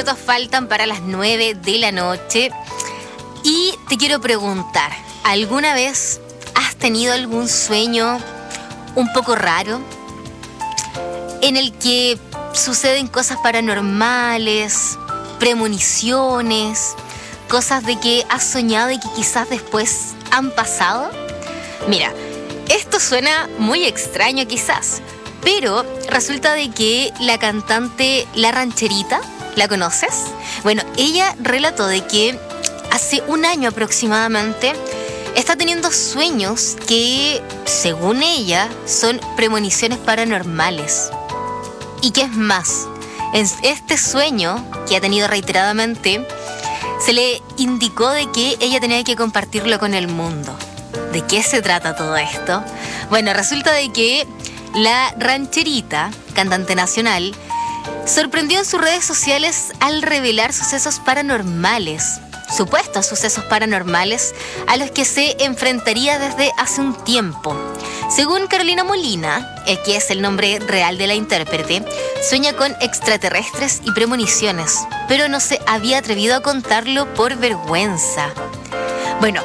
minutos faltan para las 9 de la noche y te quiero preguntar, ¿alguna vez has tenido algún sueño un poco raro en el que suceden cosas paranormales, premoniciones, cosas de que has soñado y que quizás después han pasado? Mira, esto suena muy extraño quizás, pero resulta de que la cantante La Rancherita, ¿la conoces? Bueno, ella relató de que hace un año aproximadamente está teniendo sueños que, según ella, son premoniciones paranormales. Y que es más, en este sueño que ha tenido reiteradamente, se le indicó de que ella tenía que compartirlo con el mundo. ¿De qué se trata todo esto? Bueno, resulta de que La Rancherita, cantante nacional, sorprendió en sus redes sociales al revelar sucesos paranormales, supuestos sucesos paranormales a los que se enfrentaría desde hace un tiempo. Según Carolina Molina, que es el nombre real de la intérprete, sueña con extraterrestres y premoniciones, pero no se había atrevido a contarlo por vergüenza. Bueno,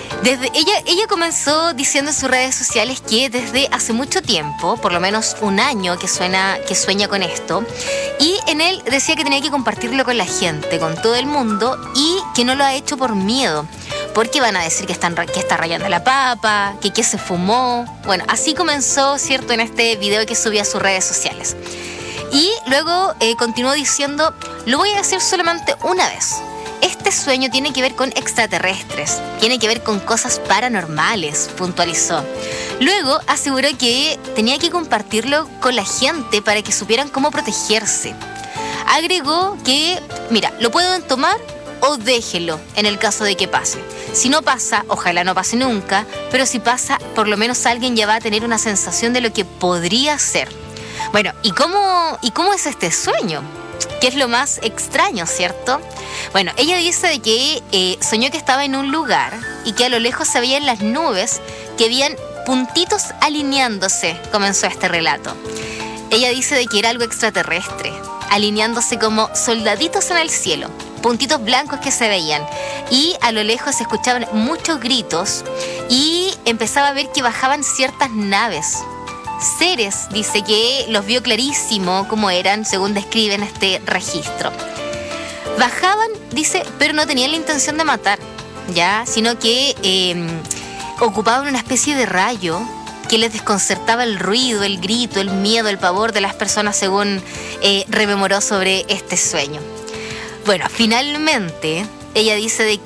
ella comenzó diciendo en sus redes sociales que desde hace mucho tiempo, por lo menos un año que sueña con esto, y en él decía que tenía que compartirlo con la gente, con todo el mundo, y que no lo ha hecho por miedo, porque van a decir que está rayando la papa, que se fumó. Bueno, así comenzó, ¿cierto?, en este video que subió a sus redes sociales. Y luego continuó diciendo, lo voy a decir solamente una vez. Este sueño tiene que ver con extraterrestres, tiene que ver con cosas paranormales, puntualizó. Luego aseguró que tenía que compartirlo con la gente para que supieran cómo protegerse. Agregó que, mira, lo pueden tomar o déjelo en el caso de que pase. Si no pasa, ojalá no pase nunca, pero si pasa, por lo menos alguien ya va a tener una sensación de lo que podría ser. Bueno, ¿y cómo es este sueño? Que es lo más extraño, ¿cierto? Bueno, ella dice de que soñó que estaba en un lugar y que a lo lejos se veían las nubes, que habían puntitos alineándose, comenzó este relato. Ella dice de que era algo extraterrestre, alineándose como soldaditos en el cielo, puntitos blancos que se veían, y a lo lejos se escuchaban muchos gritos y empezaba a ver que bajaban ciertas naves. Seres, dice que los vio clarísimo cómo eran, según describe en este registro. Bajaban, dice, pero no tenían la intención de matar, ya, sino que ocupaban una especie de rayo que les desconcertaba el ruido, el grito, el miedo, el pavor de las personas, según rememoró sobre este sueño. Bueno, finalmente ella dice de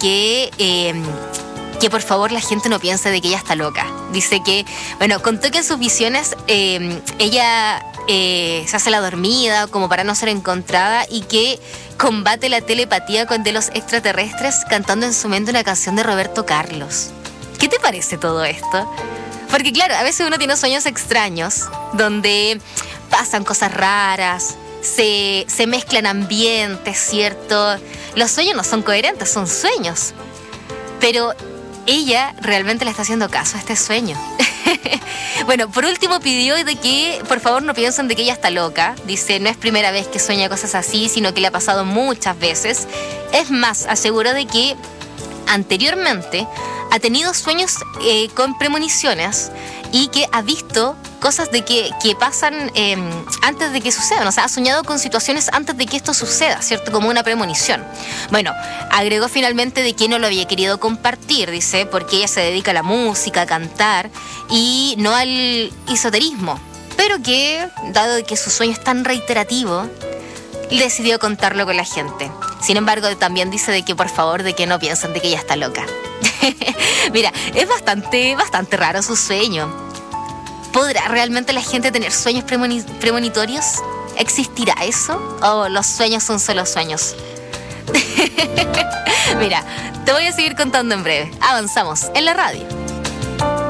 que por favor la gente no piense de que ella está loca. Dice que, bueno, contó que en sus visiones ella se hace la dormida como para no ser encontrada y que combate la telepatía con de los extraterrestres cantando en su mente una canción de Roberto Carlos. ¿Qué te parece todo esto? Porque claro, a veces uno tiene sueños extraños donde pasan cosas raras, se mezclan ambientes, ¿cierto? Los sueños no son coherentes, son sueños. Pero ella realmente le está haciendo caso a este sueño. Bueno, por último pidió de que por favor no piensen de que ella está loca. Dice, no es primera vez que sueña cosas así, sino que le ha pasado muchas veces. Es más, aseguró de que anteriormente ha tenido sueños con premoniciones y que ha visto cosas de que pasan antes de que sucedan. O sea, ha soñado con situaciones antes de que esto suceda, ¿cierto? Como una premonición. Bueno, agregó finalmente de que no lo había querido compartir, dice, porque ella se dedica a la música, a cantar y no al esoterismo. Pero que, dado que su sueño es tan reiterativo, decidió contarlo con la gente. Sin embargo, también dice de que por favor, de que no piensen de que ella está loca. Mira, es bastante raro su sueño. ¿Podrá realmente la gente tener sueños premonitorios? ¿Existirá eso? ¿O los sueños son solo sueños? Mira, te voy a seguir contando en breve. Avanzamos en la radio.